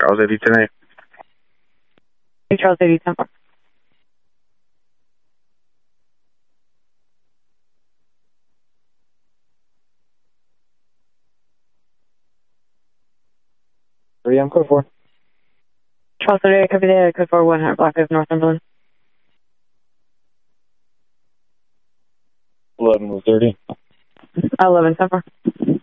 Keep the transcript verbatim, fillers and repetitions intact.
Charles eighty ten eight. Hey, Charles eighty ten four. three M code four. Charles thirty-eight, copy that, code four, one hundred Block of Northumberland. eleven thirty. eleven ten four.